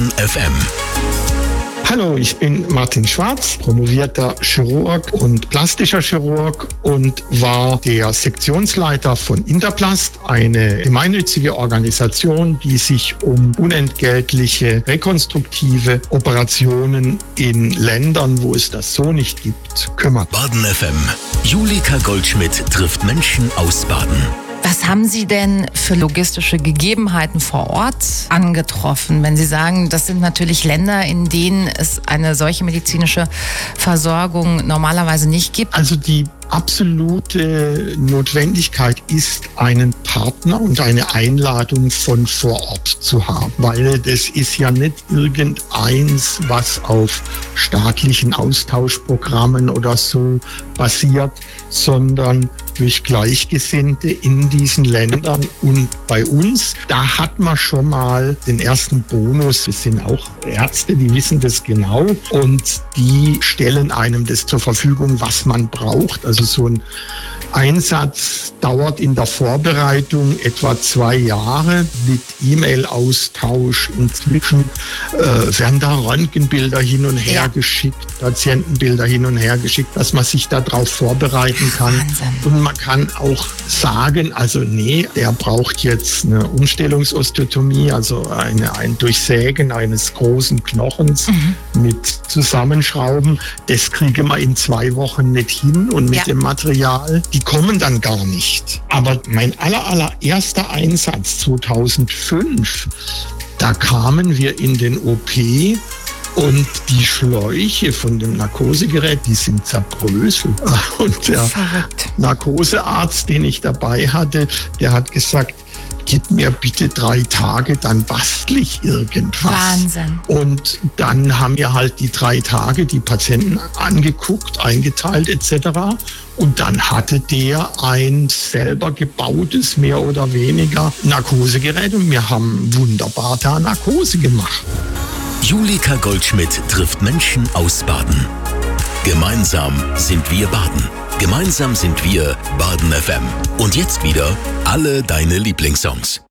Baden FM. Hallo, ich bin Martin Schwarz, promovierter Chirurg und plastischer Chirurg und war der Sektionsleiter von Interplast, eine gemeinnützige Organisation, die sich um unentgeltliche rekonstruktive Operationen in Ländern, wo es das so nicht gibt, kümmert. Baden FM. Julika Goldschmidt trifft Menschen aus Baden. Was haben Sie denn für logistische Gegebenheiten vor Ort angetroffen, wenn Sie sagen, das sind natürlich Länder, in denen es eine solche medizinische Versorgung normalerweise nicht gibt? Also die absolute Notwendigkeit ist, einen Partner und eine Einladung von vor Ort zu haben, weil das ist ja nicht irgendeins, was auf staatlichen Austauschprogrammen oder so basiert, sondern durch Gleichgesinnte in diesen Ländern und bei uns. Da hat man schon mal den ersten Bonus. Es sind auch Ärzte, die wissen das genau und die stellen einem das zur Verfügung, was man braucht. Also so ein Einsatz dauert in der Vorbereitung etwa 2 Jahre mit E-Mail-Austausch. Inzwischen werden da Röntgenbilder hin und her geschickt, Patientenbilder hin und her geschickt, dass man sich darauf vorbereiten kann. Wahnsinn. Und man kann auch sagen, also nee, der braucht jetzt eine Umstellungsosteotomie, also ein Durchsägen eines großen Knochens mit Zusammenschrauben. Das kriege man in 2 Wochen nicht hin und mit dem Material, die kommen dann gar nicht. Aber mein allererster Einsatz 2005, da kamen wir in den OP und die Schläuche von dem Narkosegerät, die sind zerbröselt. Und der Narkosearzt, den ich dabei hatte, der hat gesagt, gib mir bitte 3 Tage, dann bastel ich irgendwas. Wahnsinn. Und dann haben wir halt die 3 Tage die Patienten angeguckt, eingeteilt etc. Und dann hatte der ein selber gebautes, mehr oder weniger Narkosegerät und wir haben wunderbar da Narkose gemacht. Julika Goldschmidt trifft Menschen aus Baden. Gemeinsam sind wir Baden. Gemeinsam sind wir Baden FM. Und jetzt wieder alle deine Lieblingssongs.